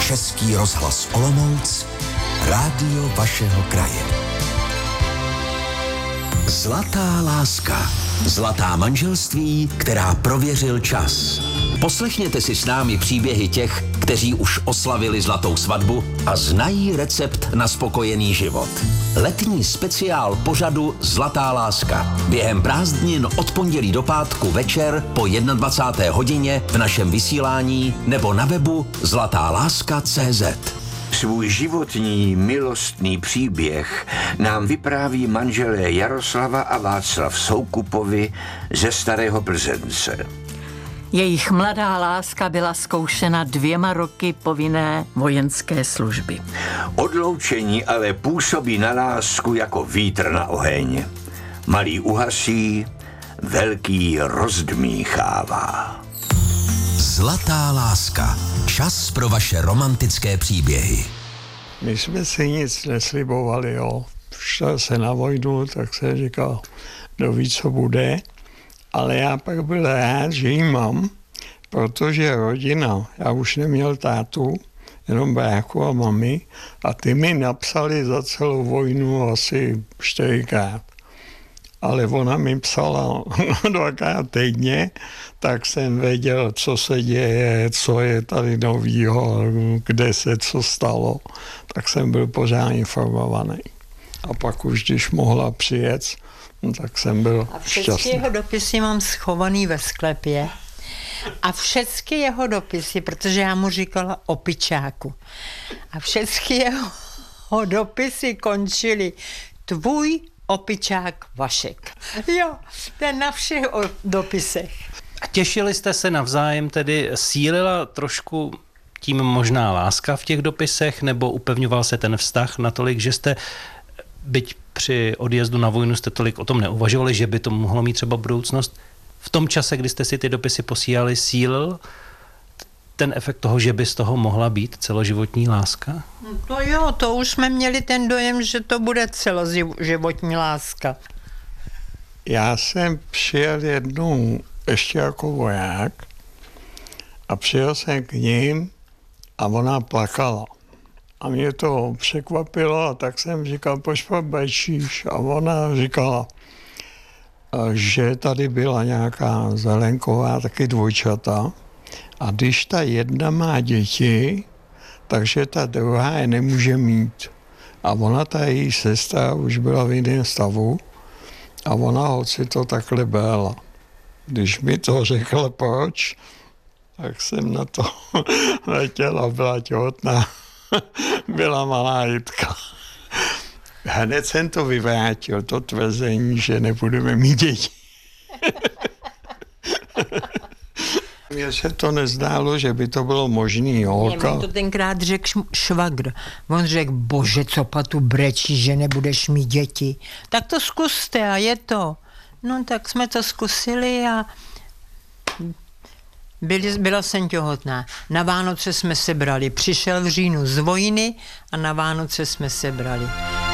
Český rozhlas Olomouc, rádio vašeho kraje. Zlatá láska. Zlatá manželství, která prověřil čas. Poslechněte si s námi příběhy těch, kteří už oslavili zlatou svatbu a znají recept na spokojený život. Letní speciál pořadu Zlatá láska. Během prázdnin od pondělí do pátku večer po 21. hodině v našem vysílání nebo na webu zlatáláska.cz. Svůj životní milostný příběh nám vypráví manželé Jaroslava a Václav Soukupovi ze Starého Plzence. Jejich mladá láska byla zkoušena 2 roky povinné vojenské služby. Odloučení ale působí na lásku jako vítr na oheň. Malý uhasí, velký rozdmíchává. Zlatá láska. Čas pro vaše romantické příběhy. My jsme si nic neslibovali, jo. Šel se na vojnu, tak jsem říkal, kdo ví, co bude. Ale já pak byl rád, že ji mám, protože rodina, já už neměl tátu, jenom bráchu a mami, a ty mi napsali za celou vojnu asi 4krát. Ale ona mi psala 2krát týdně, tak jsem věděl, co se děje, co je tady novýho, kde se co stalo. Tak jsem byl pořád informovaný. A pak už, když mohla přijet, tak jsem byl šťastný. A všechny jeho dopisy mám schovaný ve sklepě. A všechny jeho dopisy, protože já mu říkala opičáku. A všechny jeho dopisy končily tvůj opičák Vašek. Jo, ten na všech dopisech. A těšili jste se navzájem, tedy sílila trošku tím možná láska v těch dopisech, nebo upevňoval se ten vztah natolik, že jste, byť při odjezdu na vojnu jste tolik o tom neuvažovali, že by to mohlo mít třeba budoucnost, v tom čase, kdy jste si ty dopisy posílali, sílil ten efekt toho, že by z toho mohla být celoživotní láska? To jo, to už jsme měli ten dojem, že to bude celoživotní láska. Já jsem přijel jednou ještě jako voják a přijel jsem k ním a ona plakala. A mě to překvapilo a tak jsem říkal, proč brečíš? A ona říkala, že tady byla nějaká Zelenková, taky dvojčata. A když ta jedna má děti, takže ta druhá je nemůže mít. A ona, ta její sestra, už byla v jiném stavu a ona si to takhle brala. Když mi to řekla proč, tak jsem na to letěla, byla těhotná. Byla malá Jitka. Hned jsem to vyvrátil, to tvrzení, že nebudeme mít děti. Mně se to nezdálo, že by to bylo možný, holka. Mě to tenkrát řekl švagr. On řekl, bože, co pa tu brečí, že nebudeš mít děti. Tak to zkuste a je to. No tak jsme to zkusili a byla jsem těhotná. Na Vánoce jsme se brali. Přišel v říjnu z vojny a na Vánoce jsme se brali.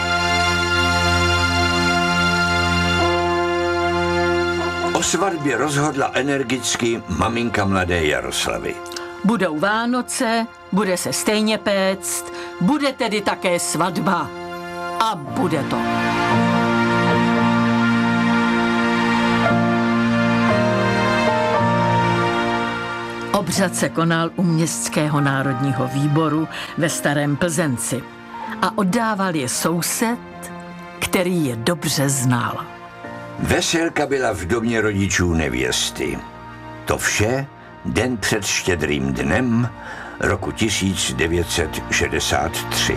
O svatbě rozhodla energicky maminka mladé Jaroslavy. Budou Vánoce, bude se stejně péct, bude tedy také svatba. A bude to. Obřad se konal u Městského národního výboru ve Starém Plzenci a oddával je soused, který je dobře znal. Veselka byla v domě rodičů nevěsty. To vše den před Štědrým dnem roku 1963.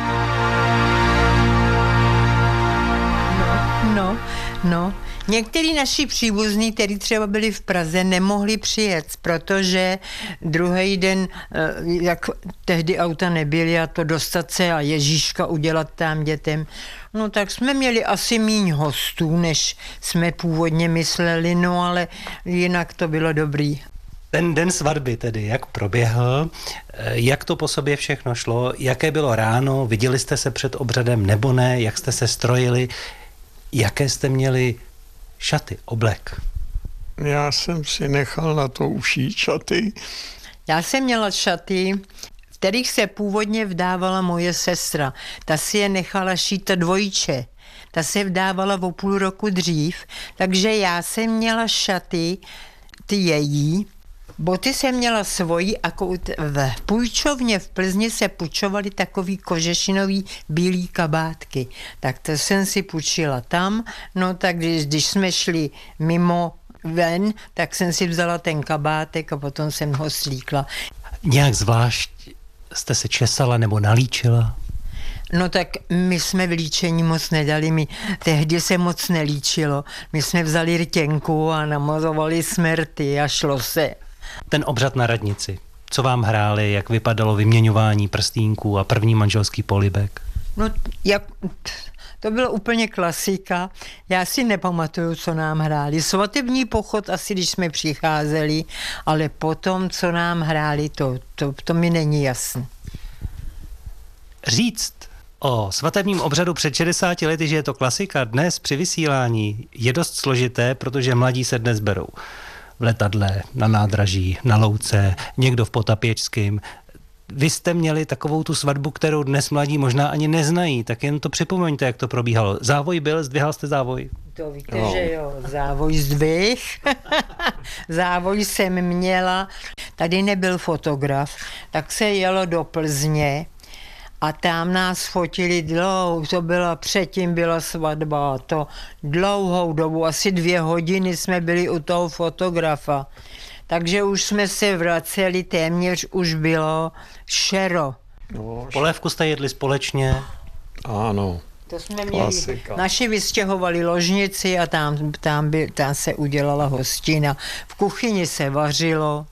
No. Některý naši příbuzní, kteří třeba byli v Praze, nemohli přijet, protože druhý den, jak tehdy auta nebyly a to dostat se a Ježíška udělat tam dětem, no tak jsme měli asi míň hostů, než jsme původně mysleli, no ale jinak to bylo dobrý. Ten den svatby tedy, jak proběhl, jak to po sobě všechno šlo, jaké bylo ráno, viděli jste se před obřadem nebo ne, jak jste se strojili, jaké jste měli šaty, oblek? Já jsem si nechal na to ušít šaty. Já jsem měla šaty v kterých se původně vdávala moje sestra. Ta si je nechala šít dvojče. Ta se vdávala o půl roku dřív, takže já jsem měla šaty, ty její, boty jsem měla svoji a v půjčovně v Plzni se půjčovaly takový kožešinový bílý kabátky. Tak to jsem si půjčila tam, no tak když jsme šli mimo ven, tak jsem si vzala ten kabátek a potom jsem ho slíkla. Nějak zvlášť jste se česala nebo nalíčila? No tak my jsme v líčení moc nedali, tehdy se moc nelíčilo. My jsme vzali rtěnku a namazovali jsme rty a šlo se. Ten obřad na radnici, co vám hráli, jak vypadalo vyměňování prstínků a první manželský polibek? No, to bylo úplně klasika. Já si nepamatuju, co nám hráli. Svatební pochod asi, když jsme přicházeli, ale potom, co nám hráli, to mi není jasné. Říct o svatebním obřadu před 60 lety, že je to klasika, dnes při vysílání je dost složité, protože mladí se dnes berou v letadle, na nádraží, na louce, někdo v Potapěčském. Vy jste měli takovou tu svatbu, kterou dnes mladí možná ani neznají, tak jen to připomeňte, jak to probíhalo. Závoj byl, zdvihal jste závoj? To víte, že jo, závoj zdvih. Závoj jsem měla, tady nebyl fotograf, tak se jelo do Plzně a tam nás fotili předtím byla svatba, to dlouhou dobu, asi 2 hodiny jsme byli u toho fotografa. Takže už jsme se vraceli, téměř už bylo šero. Polévku jste jedli společně? Ano. To jsme měli. Naši vystěhovali ložnici a tam se udělala hostina. V kuchyni se vařilo.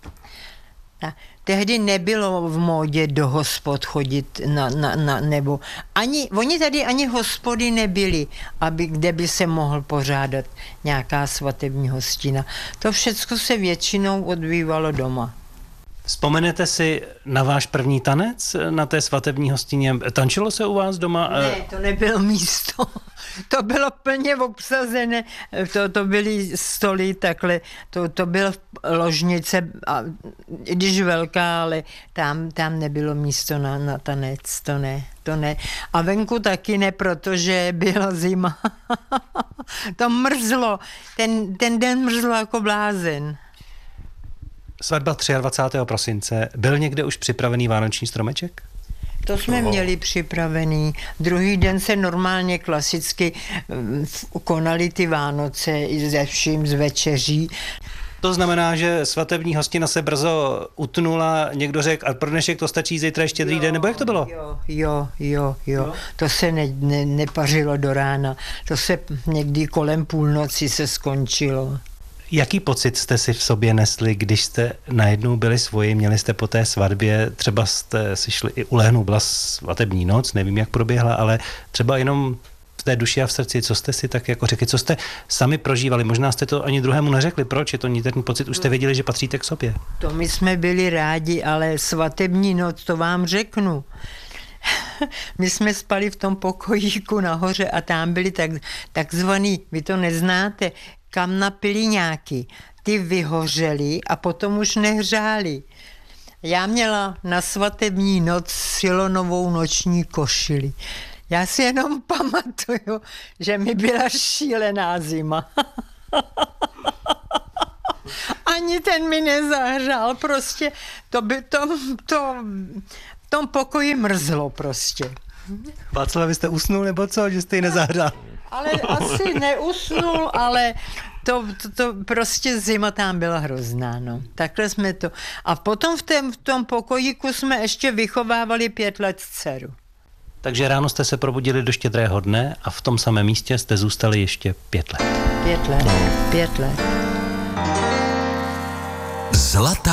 Tehdy nebylo v módě do hospod chodit nebo oni tady ani hospody nebyly, kde by se mohl pořádat nějaká svatební hostina. To všecko se většinou odbývalo doma. Vzpomenete si na váš první tanec na té svatební hostině? Tančilo se u vás doma? Ne, to nebylo místo. To bylo plně obsazené, to byly stoly takhle, to byla ložnice, i když velká, ale tam nebylo místo na tanec, to ne. A venku taky ne, protože byla zima. To mrzlo, ten den mrzlo jako blázen. Svatba 23. prosince. Byl někde už připravený vánoční stromeček? To jsme měli připravený. Druhý den se normálně klasicky konaly ty Vánoce ze vším, z večeří. To znamená, že svatební hostina se brzo utnula, někdo řekl, a pro dnešek to stačí, zítra je Štědrý den, nebo jak to bylo? Jo. To se nepařilo do rána. To se někdy kolem půlnoci se skončilo. Jaký pocit jste si v sobě nesli, když jste najednou byli svoji, měli jste po té svatbě, třeba jste si šli i ulehnout, byla svatební noc, nevím, jak proběhla, ale třeba jenom v té duši a v srdci, co jste si tak jako řekli, co jste sami prožívali, možná jste to ani druhému neřekli, proč je to ten pocit, už jste věděli, že patříte k sobě. To my jsme byli rádi, ale svatební noc, to vám řeknu. My jsme spali v tom pokojíku nahoře a tam byli takzvaný, vy to neznáte, kamnapiliňáky. Ty vyhořely a potom už nehřály. Já měla na svatební noc silonovou noční košili. Já si jenom pamatuju, že mi byla šílená zima. Ani ten mi nezahřál, prostě v tom pokoji mrzlo prostě. Václav, vy jste usnul nebo co, že jste ji nezahřál? Ale asi neusnul, ale to prostě zima tam byla hrozná, no. Takhle jsme to. A potom v tom pokojíku jsme ještě vychovávali 5 let dceru. Takže ráno jste se probudili do Štědrého dne a v tom samém místě jste zůstali ještě 5 let. 5 let. Zlatá